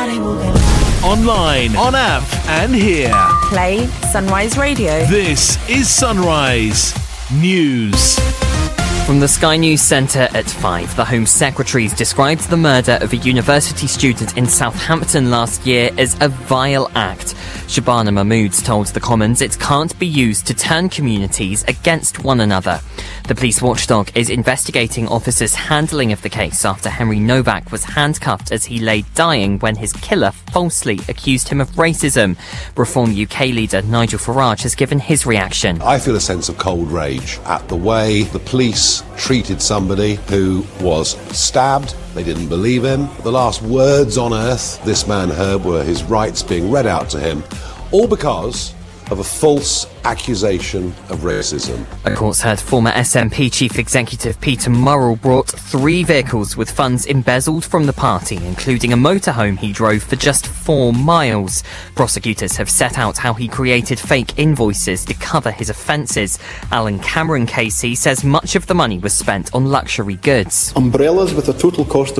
Everybody moving. Online, on app, and here. Play Sunrise Radio. This is Sunrise News. From the Sky News Centre at 5, the Home Secretaries described the murder of a university student in Southampton last year as a vile act. Shabana Mahmood told the Commons it can't be used to turn communities against one another. The police watchdog is investigating officers' handling of the case after Henry Novak was handcuffed as he lay dying when his killer falsely accused him of racism. Reform UK leader Nigel Farage has given his reaction. I feel a sense of cold rage at the way the police treated somebody who was stabbed. They didn't believe him. The last words on earth this man heard were his rights being read out to him, all because of a false accusation of racism. A court's heard former SNP Chief Executive Peter Murrell brought 3 vehicles with funds embezzled from the party, including a motorhome he drove for just 4 miles. Prosecutors have set out how he created fake invoices to cover his offences. Alan Cameron KC says much of the money was spent on luxury goods. Umbrellas with a total cost of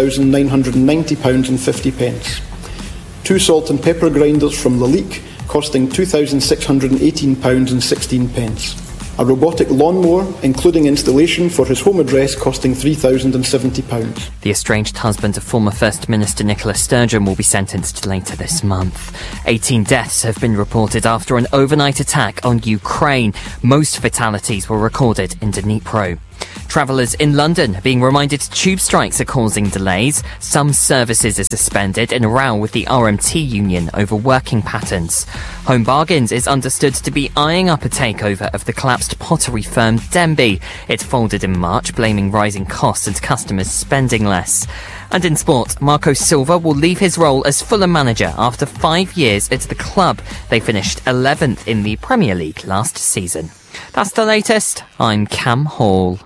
£1,990.50. 2 salt and pepper grinders from Lalique costing £2,618.16. A robotic lawnmower, including installation for his home address, costing £3,070. The estranged husband of former First Minister Nicola Sturgeon will be sentenced later this month. 18 deaths have been reported after an overnight attack on Ukraine. Most fatalities were recorded in Dnipro. Travellers in London are being reminded tube strikes are causing delays. Some services are suspended in a row with the RMT union over working patterns. Home Bargains is understood to be eyeing up a takeover of the collapsed pottery firm Denby. It folded in March, blaming rising costs and customers spending less. And in sport, Marco Silva will leave his role as Fulham manager after 5 years at the club. They finished 11th in the Premier League last season. That's the latest. I'm Cam Hall.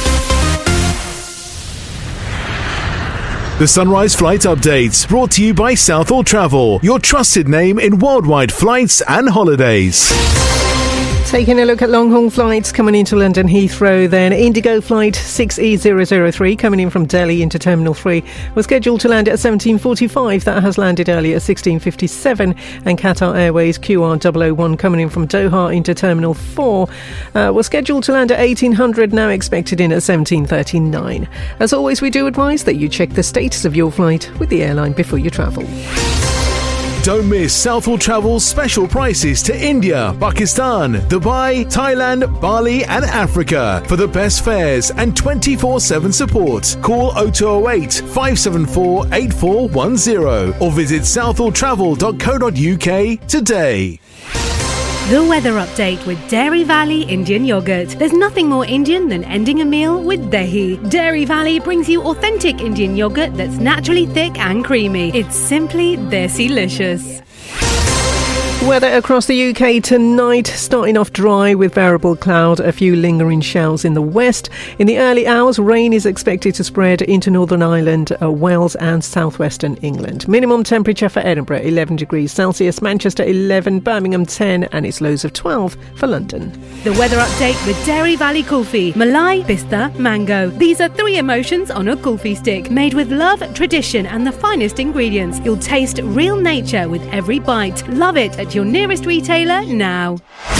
The Sunrise Flight Update, brought to you by Southall Travel, your trusted name in worldwide flights and holidays. Taking a look at long-haul flights coming into London Heathrow then. Indigo flight 6E003 coming in from Delhi into Terminal 3 was scheduled to land at 17:45. That has landed earlier at 16:57. And Qatar Airways QR001 coming in from Doha into Terminal 4 was scheduled to land at 1800, now expected in at 17:39. As always, we do advise that you check the status of your flight with the airline before you travel. Don't miss Southall Travel's special prices to India, Pakistan, Dubai, Thailand, Bali and Africa for the best fares and 24/7 support. Call 0208 574 8410 or visit southalltravel.co.uk today. The weather update with Dairy Valley Indian Yogurt. There's nothing more Indian than ending a meal with dahi. Dairy Valley brings you authentic Indian yogurt that's naturally thick and creamy. It's simply desi-licious. Weather across the UK tonight, starting off dry with variable cloud, a few lingering showers in the west. In the early hours, rain is expected to spread into Northern Ireland, Wales and southwestern England. Minimum temperature for Edinburgh 11 degrees Celsius, Manchester 11, Birmingham 10 and its lows of 12 for London. The weather update with Dairy Valley Kulfi. Malai, Pista, Mango. These are 3 emotions on a kulfi stick, made with love, tradition and the finest ingredients. You'll taste real nature with every bite. Love it at your nearest retailer now.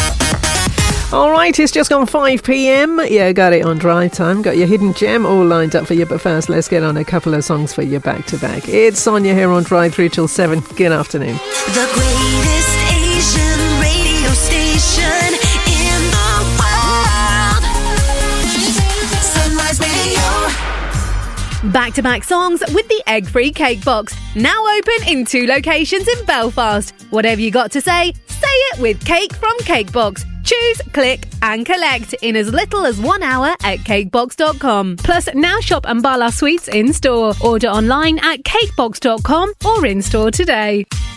All right, it's just gone 5 p.m. Yeah, got it on drive time. Got your hidden gem all lined up for you. But first, let's get on a couple of songs for you back to back. It's Sonia here on Drive through till 7. Good afternoon. The greatest Asian radio station in the world. Sunrise Radio. Back-to-back songs with the egg-free cake box. Now open in 2 locations in Belfast. Whatever you got to say it with Cake from Cakebox. Choose, click and collect in as little as 1 hour at cakebox.com. Plus, now shop Ambala Sweets in store. Order online at cakebox.com or in store today.